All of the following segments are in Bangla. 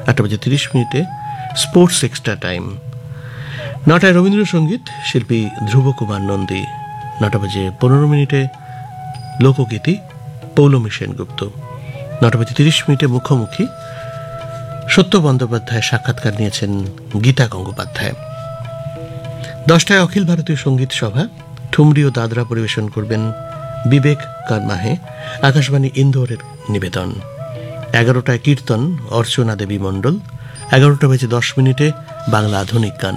8:30 স্পোর্টস এক্সট্রা টাইম। 9টায় রবীন্দ্রসঙ্গীত, শিল্পী ধ্রুব কুমার নন্দী। 9:15 লোকগীতি, পৌলমী সেনগুপ্ত। 9:30 মুখোমুখি, সত্য বন্দ্যোপাধ্যায় সাক্ষাৎকার নিয়েছেন গীতা গঙ্গোপাধ্যায়। 10টায় অখিল ভারতীয় সঙ্গীত সভা, ঠুমরি ও দাদরা পরিবেশন করবেন বিবেক কারমাহে, আকাশবাণী ইন্দোরের নিবেদন। 11টায় কীর্তন, অর্চনা দেবী মণ্ডল। 11:10 বাংলা আধুনিক গান।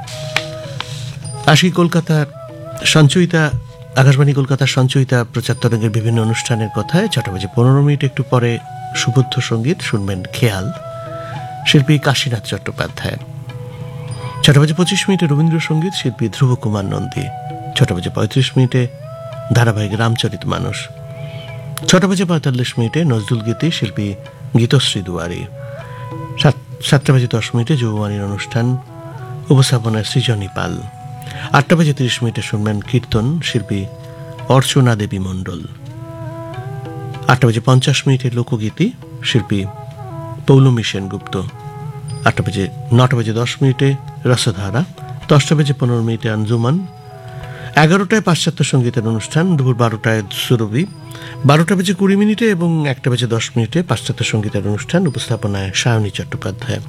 আসি কলকাতার সঞ্চয়িতা, আকাশবাণী কলকাতার সঞ্চয়িতা প্রচার তরঙ্গের বিভিন্ন অনুষ্ঠানের কথায়। 6:15 একটু পরে সুবুদ্ধ সঙ্গীত, শুনবেন খেয়াল, শিল্পী কাশীনাথ চট্টোপাধ্যায়। 6:25 রবীন্দ্রসঙ্গীত, শিল্পী ধ্রুব কুমার নন্দী। 6:35 ধারাবাহিক রামচরিত মানস। 6:45 নজরুল গীতি, শিল্পী গীতশ্রী দুয়ারী। 7:10 যৌববাণীর অনুষ্ঠান, উপস্থাপনায় সৃজনী পাল। 8:30 শুনবেন কীর্তন, শিল্পী অর্চনা দেবী মণ্ডল। 8:50 লোকগীতি, শিল্পী পৌলমী সেনগুপ্ত। 9:10 রসধারা। 10:15 আঞ্জুমান। 11টায় পাশ্চাত্য সঙ্গীতের অনুষ্ঠান, দুপুর 12টায় সুরভি। 12:20 এবং 1:10 পাশ্চাত্য সঙ্গীতের অনুষ্ঠান, উপস্থাপনায় সায়নী চট্টোপাধ্যায়।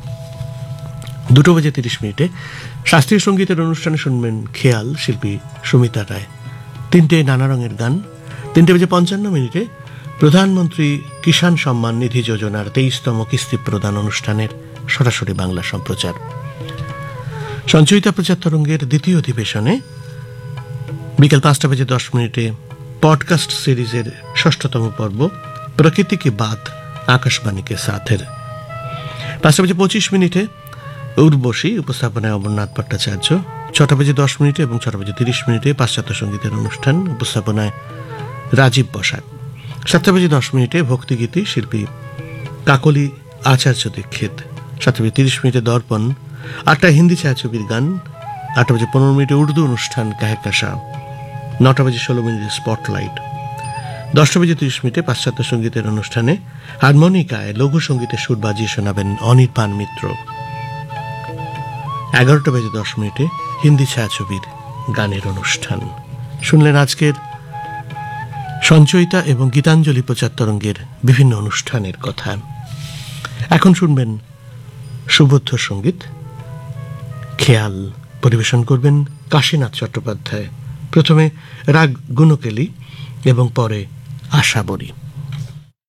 2:30 শাস্ত্রীয় সঙ্গীতের অনুষ্ঠানে শুনবেন খেয়াল, শিল্পী সুমিতা রায়। 3টায় নানা রঙের গান। 3:55 প্রধানমন্ত্রী কিষাণ সম্মান নিধি যোজনার 23তম কিস্তি প্রদান অনুষ্ঠানের সরাসরি বাংলা সম্প্রচার। সঞ্চয়িতা প্রচার তরঙ্গের দ্বিতীয় অধিবেশনে বিকেল 5:10 পডকাস্ট সিরিজের 6তম পর্ব প্রকৃতি কি বাত আকাশবাণী কে সাথের। 5:25 উর্বশী, উপস্থাপনায় অমরনাথ ভট্টাচার্য। 6:10 এবং 6:30 পাশ্চাত্য সঙ্গীতের অনুষ্ঠান, উপস্থাপনায় রাজীব বসাক। 7:10 ভক্তিগীতি, শিল্পী কাকলি আচার্য দীক্ষিত। 7:30 দর্পণ। 8টায় হিন্দি ছায়াছবির গান। 8:15 উর্দু অনুষ্ঠান কাহেকাশা। 9:16 স্পটলাইট। 10:30 পাশ্চাত্য সঙ্গীতের অনুষ্ঠানে হারমোনিকায় লঘু সঙ্গীতের সুর বাজিয়ে শোনাবেন অনির্বাণ মিত্র। 11:10 হিন্দি ছায়াছবির গানের অনুষ্ঠান। শুনলেন আজকের সঞ্চয়িতা এবং গীতাঞ্জলি প্রচার তরঙ্গের বিভিন্ন অনুষ্ঠানের কথা। এখন শুনবেন সুবুদ্ধ সঙ্গীত, খেয়াল পরিবেশন করবেন কাশীনাথ চট্টোপাধ্যায়। প্রথমে রাগ গুণকেলি এবং পরে আশাবরী।